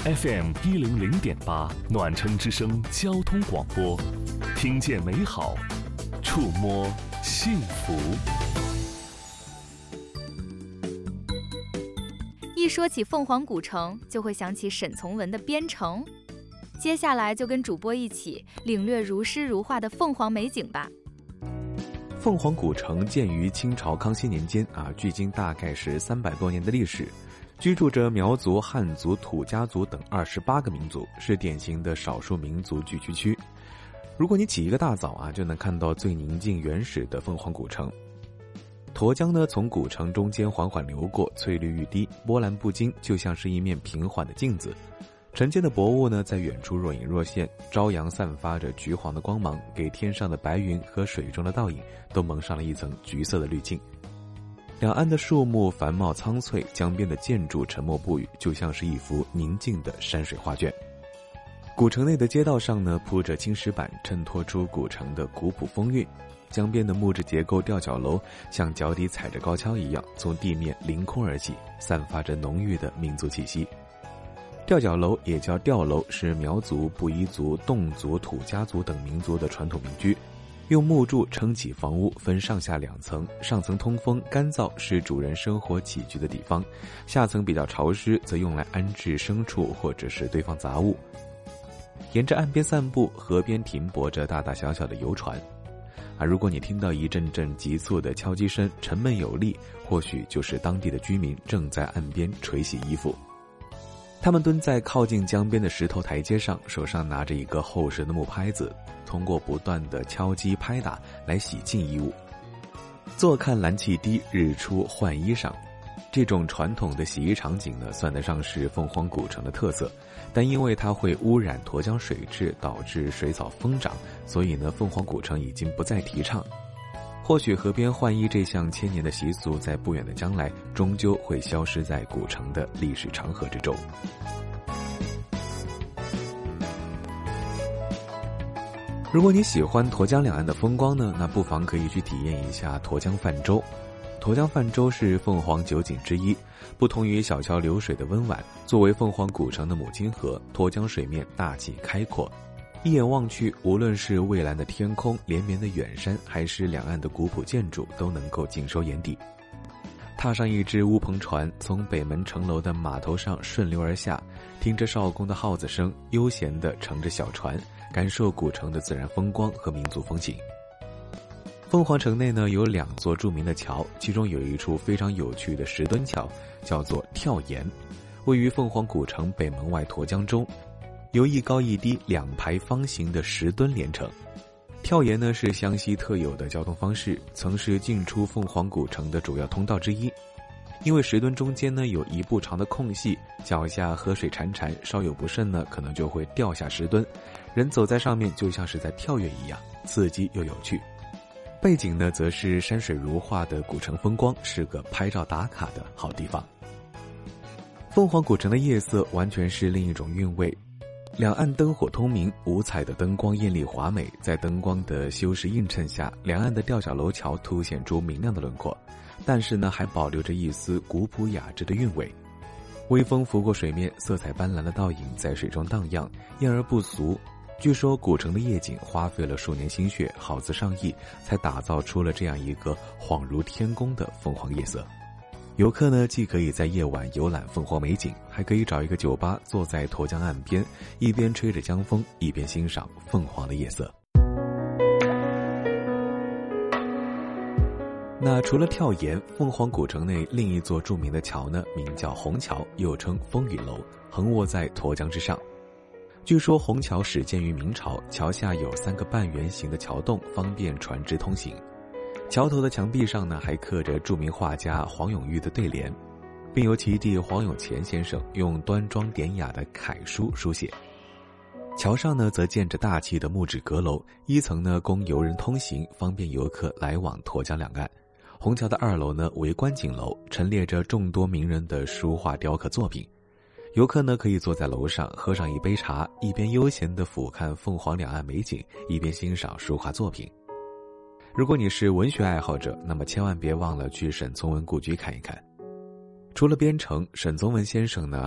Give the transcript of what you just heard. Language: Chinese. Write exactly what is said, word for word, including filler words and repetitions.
F M 一零零点八暖城之声交通广播，听见美好，触摸幸福。 一说起凤凰古城，就会想起沈从文的《边城》。接下来就跟主播一起领略如诗如画的凤凰美景吧。 凤凰古城建于清朝康熙年间啊，距今大概是三百多年的历史，居住着苗族、汉族、土家族等二十八个民族，是典型的少数民族聚居区。如果你起一个大早啊，就能看到最宁静原始的凤凰古城。沱江呢，从古城中间缓缓流过，翠绿欲滴，波澜不惊，就像是一面平缓的镜子。晨间的薄雾呢，在远处若隐若现，朝阳散发着橘黄的光芒，给天上的白云和水中的倒影都蒙上了一层橘色的滤镜。两岸的树木繁茂苍翠，江边的建筑沉默不语，就像是一幅宁静的山水画卷。古城内的街道上呢，铺着青石板，衬托出古城的古朴风韵。江边的木质结构吊脚楼像脚底踩着高跷一样，从地面凌空而起，散发着浓郁的民族气息。吊脚楼也叫吊楼，是苗族、布依族、侗族、土家族等民族的传统民居，用木柱撑起房屋，分上下两层，上层通风干燥，是主人生活起居的地方，下层比较潮湿，则用来安置牲畜或者是堆放杂物。沿着岸边散步，河边停泊着大大小小的游船啊，如果你听到一阵阵急促的敲击声，沉闷有力，或许就是当地的居民正在岸边捶洗衣服。他们蹲在靠近江边的石头台阶上，手上拿着一个厚实的木拍子，通过不断的敲击拍打来洗净衣物。坐看蓝气低，日出换衣裳，这种传统的洗衣场景呢，算得上是凤凰古城的特色，但因为它会污染沱江水质，导致水草疯长，所以呢，凤凰古城已经不再提倡。或许河边换衣这项千年的习俗，在不远的将来终究会消失在古城的历史长河之中。如果你喜欢沱江两岸的风光呢，那不妨可以去体验一下沱江泛舟。沱江泛舟是凤凰九景之一，不同于小桥流水的温婉，作为凤凰古城的母亲河，沱江水面大气开阔，一眼望去，无论是蔚蓝的天空、连绵的远山，还是两岸的古朴建筑，都能够尽收眼底。踏上一只乌篷船，从北门城楼的码头上顺流而下，听着少工的号子声，悠闲地乘着小船，感受古城的自然风光和民族风情。凤凰城内呢，有两座著名的桥，其中有一处非常有趣的石墩桥，叫做跳岩，位于凤凰古城北门外沱江中，由一高一低两排方形的石墩连成。跳岩呢，是湘西特有的交通方式，曾是进出凤凰古城的主要通道之一。因为石墩中间呢有一步长的空隙，脚下河水潺潺，稍有不慎呢，可能就会掉下石墩，人走在上面就像是在跳跃一样，刺激又有趣。背景呢，则是山水如画的古城风光，是个拍照打卡的好地方。凤凰古城的夜色完全是另一种韵味，两岸灯火通明，五彩的灯光艳丽华美，在灯光的修饰映衬下，两岸的吊脚楼桥凸显出明亮的轮廓，但是呢，还保留着一丝古朴雅致的韵味。微风拂过水面，色彩斑斓的倒影在水中荡漾，艳而不俗。据说古城的夜景花费了数年心血，耗资上亿，才打造出了这样一个恍如天宫的凤凰夜色。游客呢，既可以在夜晚游览凤凰美景，还可以找一个酒吧，坐在沱江岸边，一边吹着江风，一边欣赏凤凰的夜色。那除了跳岩，凤凰古城内另一座著名的桥呢，名叫虹桥，又称风雨楼，横卧在沱江之上。据说虹桥始建于明朝，桥下有三个半圆形的桥洞，方便船只通行。桥头的墙壁上呢，还刻着著名画家黄永玉的对联，并由其弟黄永乾先生用端庄典雅的楷书书写。桥上呢，则建着大气的木质阁楼，一层呢供游人通行，方便游客来往沱江两岸。虹桥的二楼呢为观景楼，陈列着众多名人的书画雕刻作品。游客呢可以坐在楼上喝上一杯茶，一边悠闲地俯瞰凤凰两岸美景，一边欣赏书画作品。如果你是文学爱好者，那么千万别忘了去沈从文故居看一看。除了边城，沈从文先生呢